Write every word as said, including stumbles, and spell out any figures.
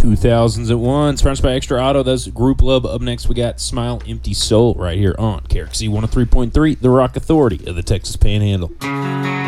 two thousands at once. Sponsored by Extra Auto. That's Group Love. Up next, we got Smile Empty Soul right here on K R X C one oh three point three, the Rock Authority of the Texas Panhandle.